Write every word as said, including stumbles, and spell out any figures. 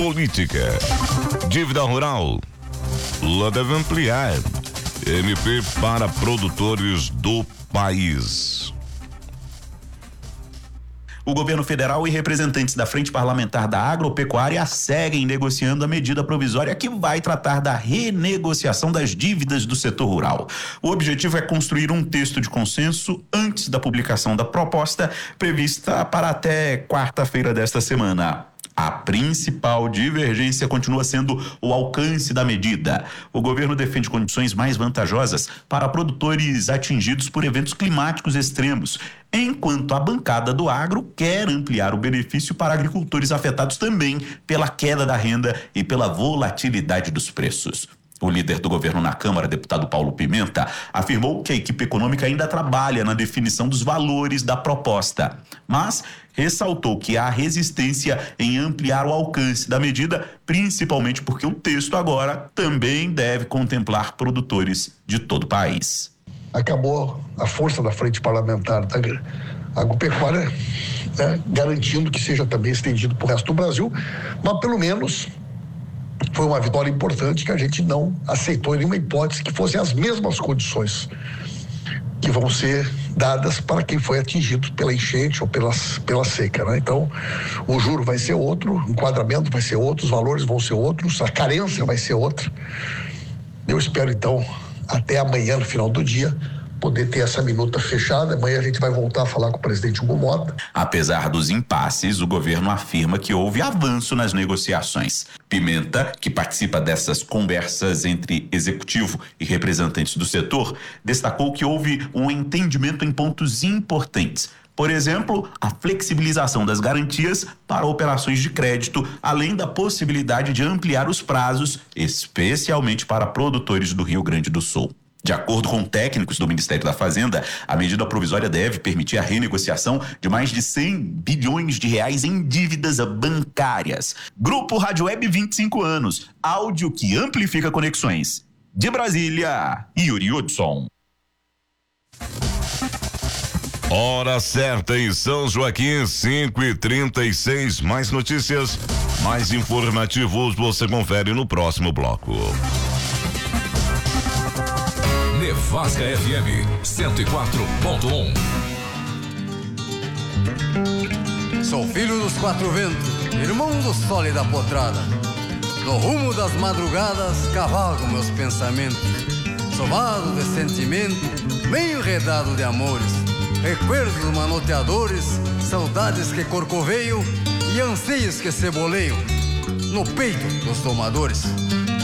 Política. Dívida rural. Lula deve ampliar. M P para produtores do país. O governo federal e representantes da Frente Parlamentar da Agropecuária seguem negociando a medida provisória que vai tratar da renegociação das dívidas do setor rural. O objetivo é construir um texto de consenso antes da publicação da proposta, prevista para até quarta-feira desta semana. A principal divergência continua sendo o alcance da medida. O governo defende condições mais vantajosas para produtores atingidos por eventos climáticos extremos, enquanto a bancada do agro quer ampliar o benefício para agricultores afetados também pela queda da renda e pela volatilidade dos preços. O líder do governo na Câmara, deputado Paulo Pimenta, afirmou que a equipe econômica ainda trabalha na definição dos valores da proposta, mas ressaltou que há resistência em ampliar o alcance da medida, principalmente porque o texto agora também deve contemplar produtores de todo o país. Acabou a força da Frente Parlamentar da Agropecuária, né, garantindo que seja também estendido para o resto do Brasil, mas pelo menos foi uma vitória importante que a gente não aceitou em nenhuma hipótese que fossem as mesmas condições que vão ser dadas para quem foi atingido pela enchente ou pela, pela seca, né? Então, o juro vai ser outro, o enquadramento vai ser outro, os valores vão ser outros, a carência vai ser outra. Eu espero, então, até amanhã, no final do dia, poder ter essa minuta fechada. Amanhã a gente vai voltar a falar com o presidente Hugo Mota. Apesar dos impasses, o governo afirma que houve avanço nas negociações. Pimenta, que participa dessas conversas entre executivo e representantes do setor, destacou que houve um entendimento em pontos importantes. Por exemplo, a flexibilização das garantias para operações de crédito, além da possibilidade de ampliar os prazos, especialmente para produtores do Rio Grande do Sul. De acordo com técnicos do Ministério da Fazenda, a medida provisória deve permitir a renegociação de mais de cem bilhões de reais em dívidas bancárias. Grupo Rádio Web vinte e cinco anos, áudio que amplifica conexões. De Brasília, Yuri Hudson. Hora certa em São Joaquim, cinco e trinta e seis. Mais notícias, mais informativos você confere no próximo bloco. Nevasca F M cento e quatro ponto um. Sou filho dos quatro ventos, irmão do sol e da potrada. No rumo das madrugadas, cavalgo meus pensamentos. Sovado de sentimento, meio enredado de amores. Recuerdos manoteadores, saudades que corcoveiam e anseios que ceboleiam no peito dos domadores.